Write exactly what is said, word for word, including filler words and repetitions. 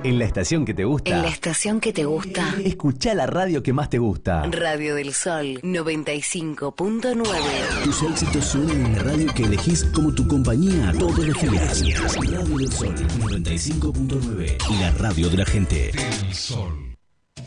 En la estación que te gusta. En la estación que te gusta. Escuchá la radio que más te gusta. Radio del Sol noventa y cinco punto nueve. Tus éxitos suenan en la radio que elegís como tu compañía todos los días. Radio del Sol noventa y cinco punto nueve. La radio de la gente. El Sol.